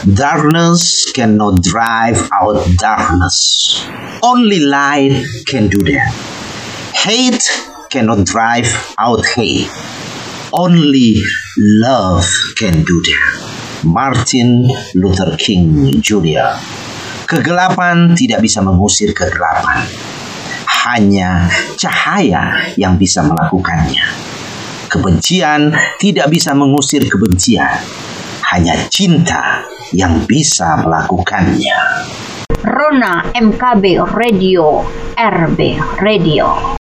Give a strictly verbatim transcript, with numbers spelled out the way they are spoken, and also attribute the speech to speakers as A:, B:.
A: Darkness cannot drive out darkness. Only light can do that. Hate cannot drive out hate. Only love can do that. Martin Luther King Junior Kegelapan tidak bisa mengusir kegelapan. Hanya cahaya yang bisa melakukannya. Kebencian tidak bisa mengusir kebencian. Hanya cinta yang bisa melakukannya.
B: Rona M K B Radio, R B Radio.